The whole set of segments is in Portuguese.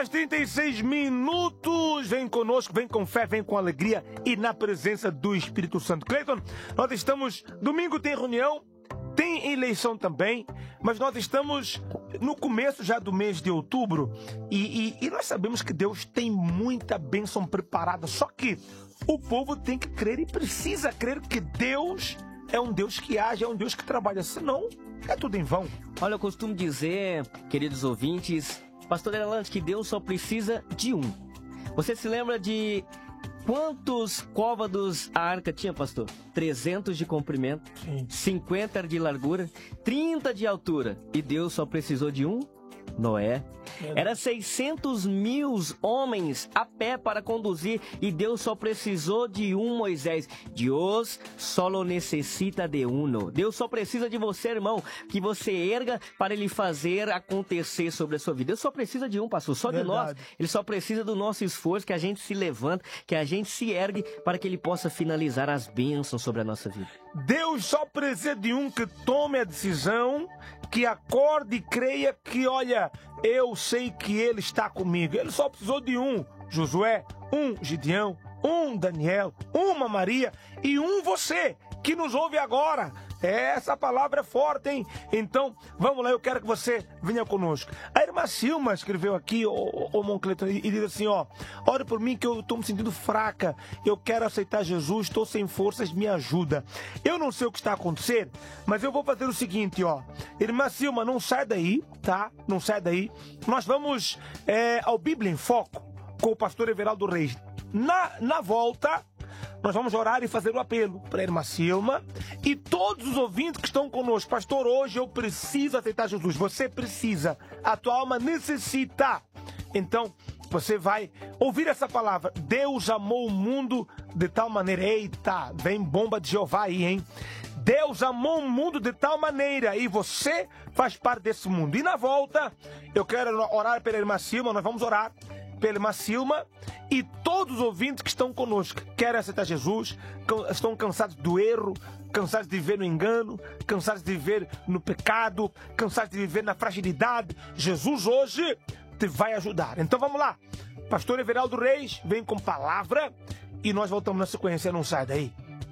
8h36. Vem conosco, vem com fé, vem com alegria e na presença do Espírito Santo. Cleiton, nós estamos... Domingo tem reunião, tem eleição também, mas nós estamos no começo já do mês de outubro e nós sabemos que Deus tem muita bênção preparada, só que o povo tem que crer e precisa crer que Deus é um Deus que age, é um Deus que trabalha, senão é tudo em vão. Olha, eu costumo dizer, queridos ouvintes, pastor Erland, que Deus só precisa de um. Você se lembra de quantos côvados a arca tinha, pastor? 300 de comprimento, sim. 50 de largura, 30 de altura. E Deus só precisou de um? Noé. Era 600 mil homens a pé para conduzir e Deus só precisou de um Moisés. Deus só necessita de uno. Deus só precisa de você, irmão, que você erga para Ele fazer acontecer sobre a sua vida. Deus só precisa de um, pastor, só de nós. Ele só precisa do nosso esforço, que a gente se levanta, que a gente se ergue para que Ele possa finalizar as bênçãos sobre a nossa vida. Deus só precisa de um que tome a decisão, que acorde e creia que, olha, eu sei que Ele está comigo. Ele só precisou de um Josué, um Gideão, um Daniel, uma Maria e um você que nos ouve agora. Essa palavra é forte, hein? Então, vamos lá, eu quero que você venha conosco. A irmã Silma escreveu aqui, o Moncleton, e diz assim, ó: ore por mim que eu estou me sentindo fraca, eu quero aceitar Jesus, estou sem forças, me ajuda. Eu não sei o que está acontecendo, mas eu vou fazer o seguinte, ó. Irmã Silma, não sai daí, tá? Não sai daí. Nós vamos ao Bíblia em Foco com o pastor Everaldo Reis. Na volta, nós vamos orar e fazer o apelo para a irmã Silma e todos os ouvintes que estão conosco. Pastor, hoje eu preciso aceitar Jesus. Você precisa. A tua alma necessita. Então, você vai ouvir essa palavra. Deus amou o mundo de tal maneira. Eita, vem bomba de Jeová aí, hein? Deus amou o mundo de tal maneira e você faz parte desse mundo. E na volta, eu quero orar pela irmã Silma. Nós vamos orar pela irmã Silma e todos os ouvintes que estão conosco, querem aceitar Jesus, estão cansados do erro, cansados de viver no engano, cansados de viver no pecado, cansados de viver na fragilidade. Jesus hoje te vai ajudar. Então vamos lá, pastor Everaldo Reis vem com palavra e nós voltamos na sequência, não sai daí.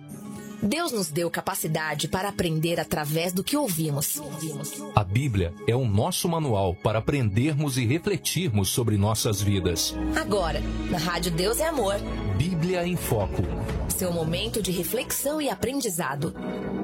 Deus nos deu capacidade para aprender através do que ouvimos. A Bíblia é o nosso manual para aprendermos e refletirmos sobre nossas vidas. Agora, na Rádio Deus é Amor. Bíblia em Foco. Seu momento de reflexão e aprendizado.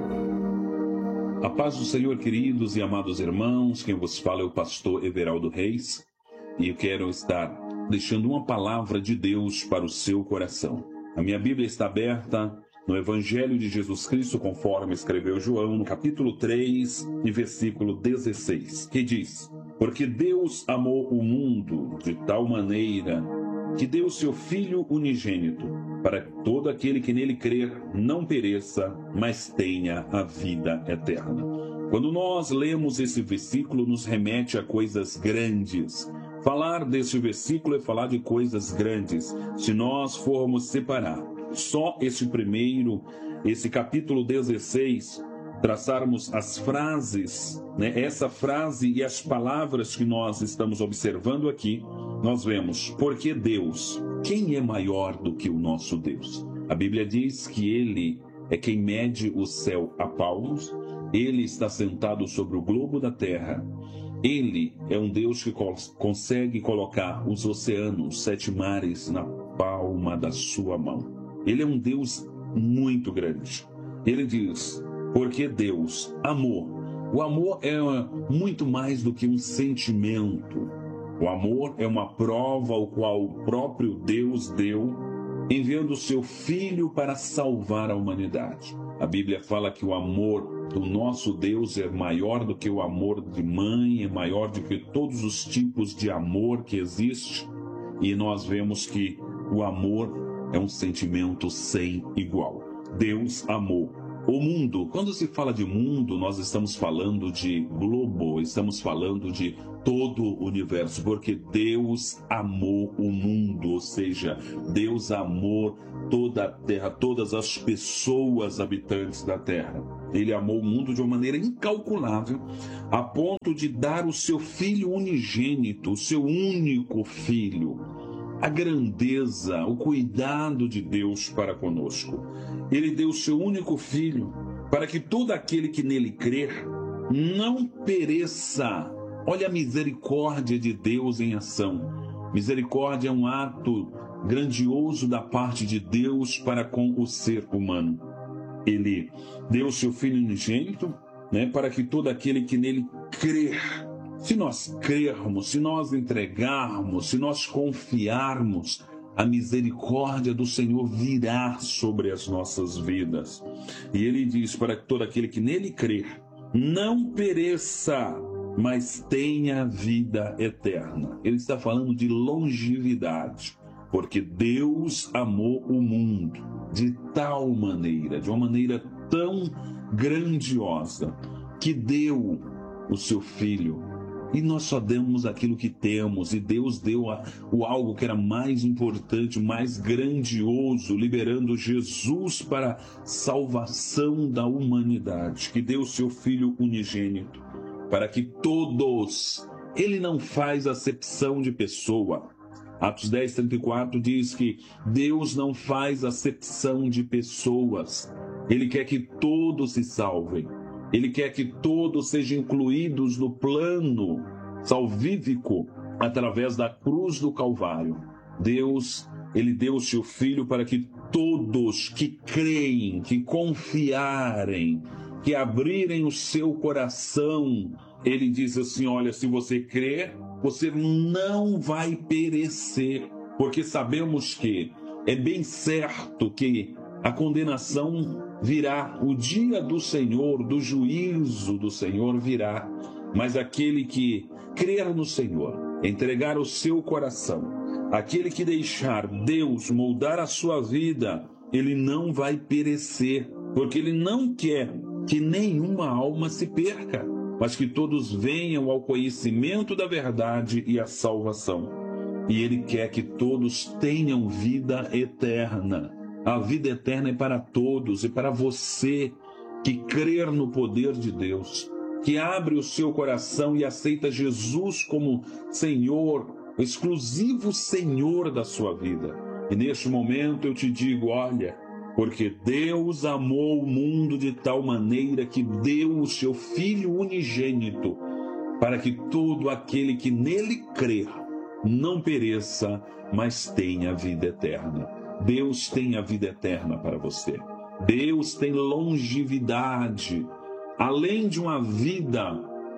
A paz do Senhor, queridos e amados irmãos. Quem vos fala é o pastor Everaldo Reis. E eu quero estar deixando uma palavra de Deus para o seu coração. A minha Bíblia está aberta no Evangelho de Jesus Cristo, conforme escreveu João, no capítulo 3, e versículo 16, que diz: porque Deus amou o mundo de tal maneira que deu seu Filho unigênito, para que todo aquele que nele crer não pereça, mas tenha a vida eterna. Quando nós lemos esse versículo, nos remete a coisas grandes. Falar desse versículo é falar de coisas grandes. Se nós formos separar só esse capítulo 16, traçarmos as frases, né? Essa frase e as palavras que nós estamos observando aqui, nós vemos, porque Deus, quem é maior do que o nosso Deus? A Bíblia diz que Ele é quem mede o céu a palmos, Ele está sentado sobre o globo da terra, Ele é um Deus que consegue colocar os oceanos, 7 mares na palma da sua mão. Ele é um Deus muito grande. Ele diz, porque Deus amou. O amor é muito mais do que um sentimento. O amor é uma prova ao qual o próprio Deus deu, enviando o seu Filho para salvar a humanidade. A Bíblia fala que o amor do nosso Deus é maior do que o amor de mãe, é maior do que todos os tipos de amor que existe. E nós vemos que o amor é um sentimento sem igual. Deus amou. O mundo, quando se fala de mundo, nós estamos falando de globo, estamos falando de todo o universo, porque Deus amou o mundo, ou seja, Deus amou toda a terra, todas as pessoas habitantes da terra. Ele amou o mundo de uma maneira incalculável, a ponto de dar o seu Filho unigênito, o seu único Filho. A grandeza, o cuidado de Deus para conosco. Ele deu o seu único Filho para que todo aquele que nele crer não pereça. Olha a misericórdia de Deus em ação. Misericórdia é um ato grandioso da parte de Deus para com o ser humano. Ele deu o seu Filho unigênito, para que todo aquele que nele crer, se nós crermos, se nós entregarmos, se nós confiarmos, a misericórdia do Senhor virá sobre as nossas vidas. E ele diz para que todo aquele que nele crer não pereça, mas tenha vida eterna. Ele está falando de longevidade, porque Deus amou o mundo de tal maneira, de uma maneira tão grandiosa, que deu o seu Filho. E nós só demos aquilo que temos, e Deus deu o algo que era mais importante, mais grandioso, liberando Jesus para a salvação da humanidade, que deu o seu Filho unigênito, para que todos, ele não faz acepção de pessoa. Atos 10:34 diz que Deus não faz acepção de pessoas, ele quer que todos se salvem. Ele quer que todos sejam incluídos no plano salvífico através da cruz do Calvário. Deus, ele deu o seu Filho para que todos que creem, que confiarem, que abrirem o seu coração, ele diz assim, olha, se você crer, você não vai perecer, porque sabemos que é bem certo que a condenação virá, o dia do Senhor, do juízo do Senhor virá, mas aquele que crer no Senhor, entregar o seu coração, aquele que deixar Deus moldar a sua vida, ele não vai perecer, porque ele não quer que nenhuma alma se perca, mas que todos venham ao conhecimento da verdade e à salvação. E ele quer que todos tenham vida eterna. A vida eterna é para todos, e para você que crer no poder de Deus, que abre o seu coração e aceita Jesus como Senhor, o exclusivo Senhor da sua vida. E neste momento eu te digo, olha, porque Deus amou o mundo de tal maneira que deu o seu Filho unigênito, para que todo aquele que nele crer não pereça, mas tenha vida eterna. Deus tem a vida eterna para você. Deus tem longevidade. Além de uma vida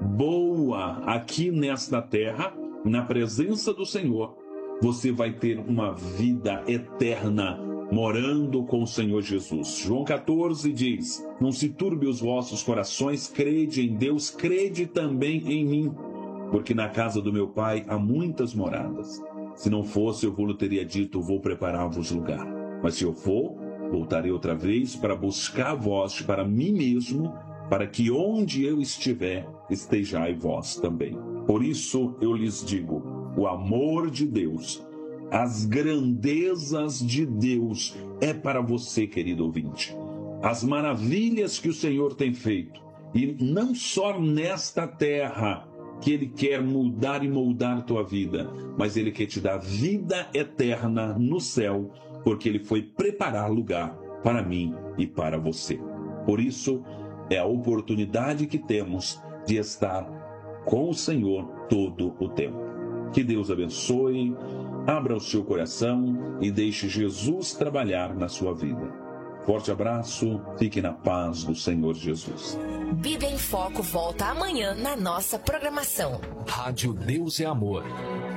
boa aqui nesta terra, na presença do Senhor, você vai ter uma vida eterna morando com o Senhor Jesus. João 14 diz, não se turbe os vossos corações, crede em Deus, crede também em mim, porque na casa do meu Pai há muitas moradas. Se não fosse, eu vou teria dito, vou preparar-vos lugar. Mas se eu for, voltarei outra vez para buscar vós para mim mesmo, para que onde eu estiver, estejai vós também. Por isso eu lhes digo, o amor de Deus, as grandezas de Deus é para você, querido ouvinte. As maravilhas que o Senhor tem feito, e não só nesta terra, que Ele quer mudar e moldar a tua vida, mas Ele quer te dar vida eterna no céu, porque Ele foi preparar lugar para mim e para você. Por isso, é a oportunidade que temos de estar com o Senhor todo o tempo. Que Deus abençoe, abra o seu coração e deixe Jesus trabalhar na sua vida. Forte abraço, fique na paz do Senhor Jesus. Bíblia em Foco volta amanhã na nossa programação. Rádio Deus é Amor.